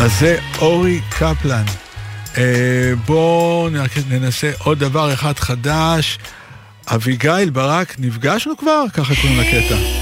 אז זה אורי קפלן. בואו ננסה עוד דבר אחד חדש. אביגיל ברק, נפגשנו כבר? ככה קוראים לקטע.